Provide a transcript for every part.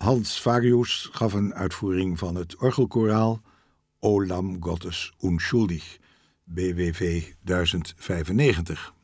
Hans Farius gaf een uitvoering van het orgelkoraal O Lamm Gottes unschuldig, BWV 1095.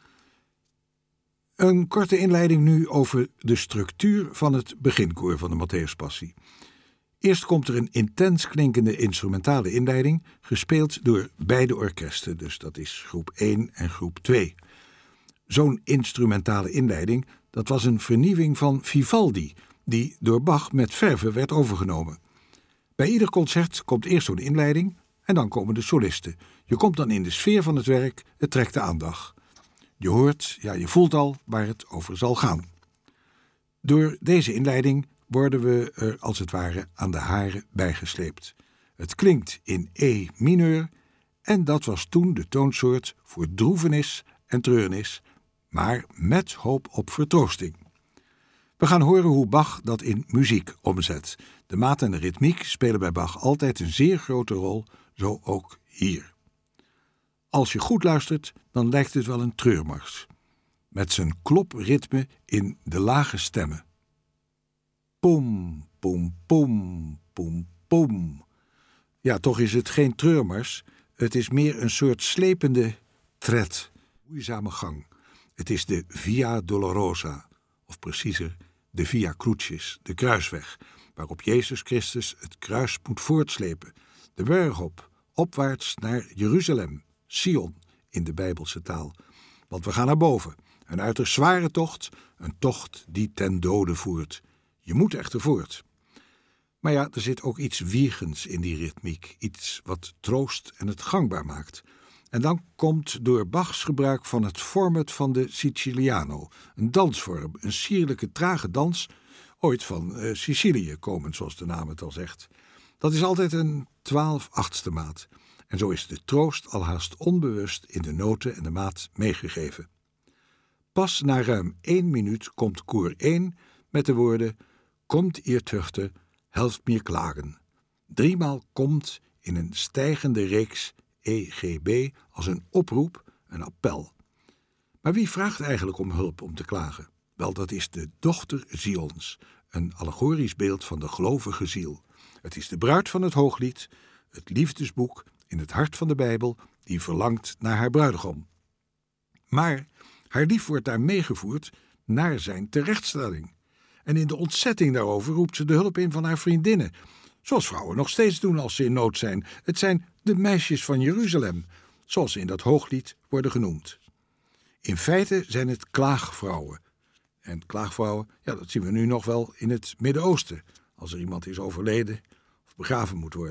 Een korte inleiding nu over de structuur van het beginkoor van de Matthäuspassie. Eerst komt er een intens klinkende instrumentale inleiding, gespeeld door beide orkesten, dus dat is groep 1 en groep 2. Zo'n instrumentale inleiding, dat was een vernieuwing van Vivaldi, die door Bach met verve werd overgenomen. Bij ieder concert komt eerst zo'n inleiding en dan komen de solisten. Je komt dan in de sfeer van het werk, het trekt de aandacht. Je hoort, je voelt al waar het over zal gaan. Door deze inleiding worden we er als het ware aan de haren bijgesleept. Het klinkt in E mineur en dat was toen de toonsoort voor droevenis en treurnis, maar met hoop op vertroosting. We gaan horen hoe Bach dat in muziek omzet. De maat en de ritmiek spelen bij Bach altijd een zeer grote rol, zo ook hier. Als je goed luistert, dan lijkt het wel een treurmars. Met zijn klopritme in de lage stemmen. Pom, pom, pom, pom, pom. Ja, toch is het geen treurmars. Het is meer een soort slepende tred, moeizame gang. Het is de Via Dolorosa, of preciezer, de Via Crucis, de kruisweg, waarop Jezus Christus het kruis moet voortslepen, de berg op, opwaarts naar Jeruzalem, Sion in de Bijbelse taal. Want we gaan naar boven, een uiterst zware tocht, een tocht die ten dode voert. Je moet echter voort. Maar ja, er zit ook iets wiegens in die ritmiek, iets wat troost en het gangbaar maakt. En dan komt door Bachs gebruik van het format van de Siciliano, een dansvorm, een sierlijke trage dans, ooit van Sicilië komend, zoals de naam het al zegt. Dat is altijd een 12/8 maat. En zo is de troost alhaast onbewust in de noten en de maat meegegeven. Pas na ruim 1 minuut komt koor 1 met de woorden Komt ihr Töchter, helft mir klagen. 3 maal komt in een stijgende reeks EGB als een oproep, een appel. Maar wie vraagt eigenlijk om hulp om te klagen? Wel, dat is de dochter Zions, een allegorisch beeld van de gelovige ziel. Het is de bruid van het Hooglied, het liefdesboek in het hart van de Bijbel, die verlangt naar haar bruidegom. Maar haar lief wordt daar meegevoerd naar zijn terechtstelling. En in de ontzetting daarover roept ze de hulp in van haar vriendinnen, zoals vrouwen nog steeds doen als ze in nood zijn. Het zijn de meisjes van Jeruzalem, zoals ze in dat Hooglied worden genoemd. In feite zijn het klaagvrouwen. En klaagvrouwen, dat zien we nu nog wel in het Midden-Oosten, als er iemand is overleden of begraven moet worden.